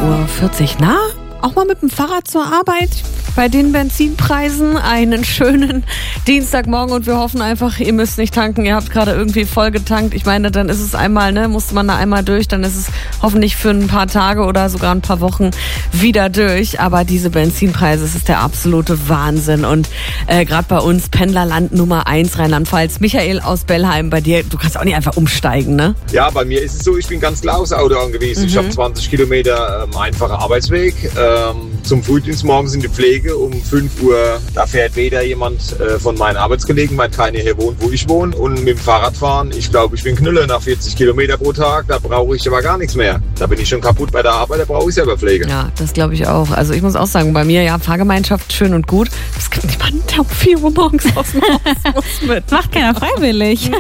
10:40 Uhr. Na, auch mal mit dem Fahrrad zur Arbeit? Bei den Benzinpreisen einen schönen Dienstagmorgen und wir hoffen einfach, ihr müsst nicht tanken, ihr habt gerade irgendwie voll getankt. Ich meine, dann ist es einmal, musste man da einmal durch, dann ist es hoffentlich für ein paar Tage oder sogar ein paar Wochen wieder durch. Aber diese Benzinpreise, es ist der absolute Wahnsinn und gerade bei uns Pendlerland Nummer 1 Rheinland-Pfalz. Michael aus Bellheim, bei dir, du kannst auch nicht einfach umsteigen, ne? Ja, bei mir ist es so, ich bin ganz klar aufs Auto angewiesen. Ich habe 20 Kilometer einfacher Arbeitsweg. Zum Frühdienst morgens in die Pflege um 5 Uhr. Da fährt weder jemand von meinen Arbeitskollegen, weil keiner hier wohnt, wo ich wohne. Und mit dem Fahrradfahren, ich glaube, ich bin Knülle nach 40 Kilometer pro Tag. Da brauche ich aber gar nichts mehr. Da bin ich schon kaputt bei der Arbeit, da brauche ich selber Pflege. Ja, das glaube ich auch. Also ich muss auch sagen, bei mir, ja, Fahrgemeinschaft schön und gut. Es gibt niemanden, der um 4 Uhr morgens aus dem Haus muss mit. Macht keiner freiwillig.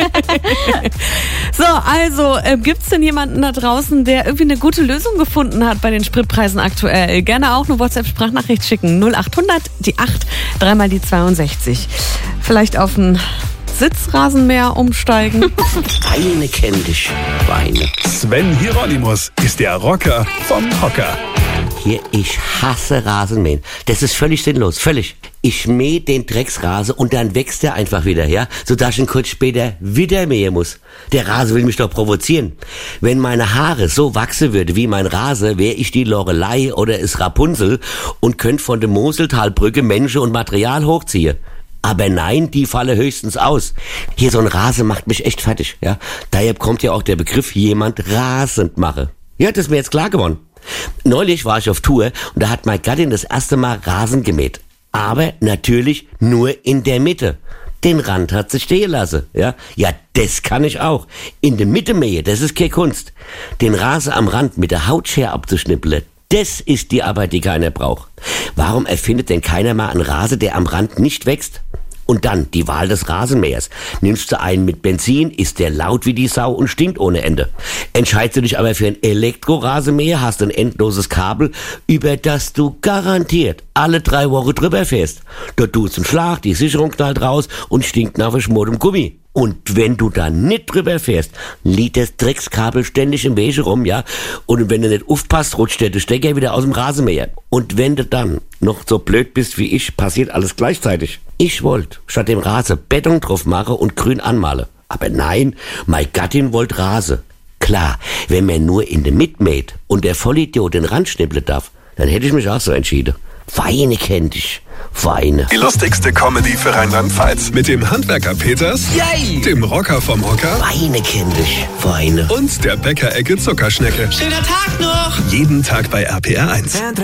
So, also gibt's denn jemanden da draußen, der irgendwie eine gute Lösung gefunden hat bei den Spritpreisen aktuell? Gerne auch eine WhatsApp-Sprachnachricht schicken. 0800 die 8, 3 die 62. Vielleicht auf ein Sitzrasenmäher umsteigen. Weine kenn dich, Weine. Sven Hieronymus ist der Rocker vom Hocker. Hier, ich hasse Rasenmähen. Das ist völlig sinnlos, völlig. Ich mähe den Drecksrasen und dann wächst er einfach wieder, ja? Sodass ich ihn kurz später wieder mähen muss. Der Rasen will mich doch provozieren. Wenn meine Haare so wachsen würde wie mein Rasen, wäre ich die Lorelei oder es Rapunzel und könnte von der Moseltalbrücke Menschen und Material hochziehen. Aber nein, die falle höchstens aus. Hier, so ein Rasen macht mich echt fertig, ja? Daher kommt ja auch der Begriff jemand rasend mache. Ja, das ist mir jetzt klar geworden. Neulich war ich auf Tour und da hat meine Gattin das erste Mal Rasen gemäht. Aber natürlich nur in der Mitte. Den Rand hat sie stehen lassen, ja? Ja, das kann ich auch. In der Mitte mähen, das ist keine Kunst. Den Rasen am Rand mit der Hautschere abzuschnippeln, das ist die Arbeit, die keiner braucht. Warum erfindet denn keiner mal einen Rasen, der am Rand nicht wächst? Und dann die Wahl des Rasenmähers. Nimmst du einen mit Benzin, ist der laut wie die Sau und stinkt ohne Ende. Entscheidest du dich aber für einen Elektrorasenmäher, hast ein endloses Kabel, über das du garantiert alle 3 Wochen drüber fährst. Da tut's einen Schlag, die Sicherung knallt raus und stinkt nach verschmortem Gummi. Und wenn du da nicht drüber fährst, liegt das Dreckskabel ständig im Wege rum, ja? Und wenn du nicht aufpasst, rutscht der Stecker wieder aus dem Rasenmäher. Und wenn du dann noch so blöd bist wie ich, passiert alles gleichzeitig. Ich wollte statt dem Rasen Beton drauf machen und grün anmalen. Aber nein, meine Gattin wollte Rasen. Klar, wenn man nur in der Mitte mäht und der Vollidiot den Rand schnippeln darf, dann hätte ich mich auch so entschieden. Weine kenn dich, Weine. Die lustigste Comedy für Rheinland-Pfalz mit dem Handwerker Peters, Yay! dem Rocker vom Hocker Weine kenn dich, Weine. und der Bäckerecke Zuckerschnecke. Schöner Tag noch! Jeden Tag bei RPR 1.